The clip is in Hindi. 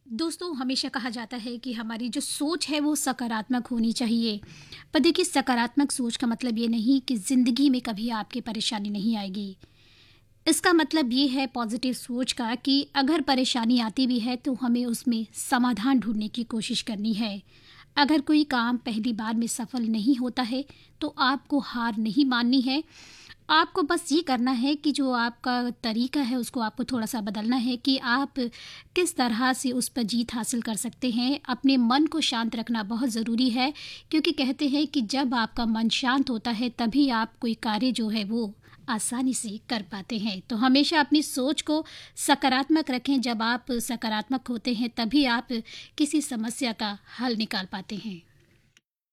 दोस्तों, हमेशा कहा जाता है कि हमारी जो सोच है वो सकारात्मक होनी चाहिए। पर देखिए, सकारात्मक सोच का मतलब ये नहीं कि ज़िंदगी में कभी आपकी परेशानी नहीं आएगी। इसका मतलब ये है पॉजिटिव सोच का कि अगर परेशानी आती भी है तो हमें उसमें समाधान ढूँढने की कोशिश करनी है। अगर कोई काम पहली बार में सफल नहीं होता है तो आपको हार नहीं माननी है। आपको बस ये करना है कि जो आपका तरीका है उसको आपको थोड़ा-सा बदलना है कि आप किस तरह से उस पर जीत हासिल कर सकते हैं। अपने मन को शांत रखना बहुत ज़रूरी है, क्योंकि कहते हैं कि जब आपका मन शांत होता है तभी आप कोई कार्य जो है वो आसानी से कर पाते हैं। तो हमेशा अपनी सोच को सकारात्मक रखें। जब आप सकारात्मक होते हैं तभी आप किसी समस्या का हल निकाल पाते हैं।